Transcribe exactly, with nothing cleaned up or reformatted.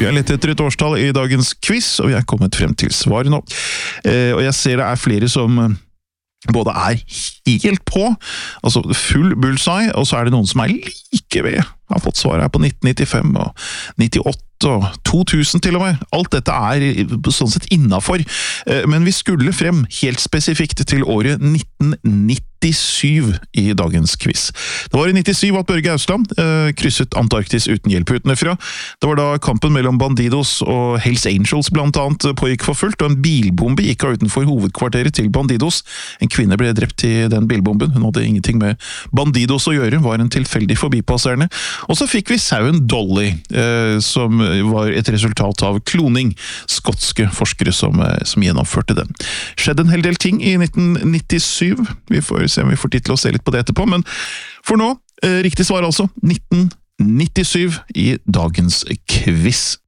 Vi har lett etter et årstall i dagens quiz, og vi er kommet frem til svaret nå. Eh, og jeg ser det er flere som både er helt på, altså full bullseye, og så er det noen som er like ved, har fått svaret her på nitten nittifem og nittiåtte og to tusen til og med. Alt dette er sånn sett innenfor, men vi skulle frem helt spesifikt til året nitten nittisyv i dagens quiz. Det var i nittisyv at Børge Ausland eh, krysset Antarktis uten hjelp utenfra. Det var da kampen mellom Bandidos og Hells Angels blant annet pågikk for fullt, og en bilbombe gikk av utenfor hovedkvarteret til Bandidos. En kvinne ble drept i den bilbomben. Hun hadde ingenting med Bandidos å gjøre, var en tilfeldig forbipasserende. Og så fikk vi sauen Dolly, eh, som var et resultat av kloning. Skotske forskere som, eh, som gjennomførte den. Skjedde en hel del ting i nitten nittisyv. Vi får se om vi får tid til å se litt på det etterpå, men for nå, eh, riktig svar altså, nitten nittisyv i dagens quiz.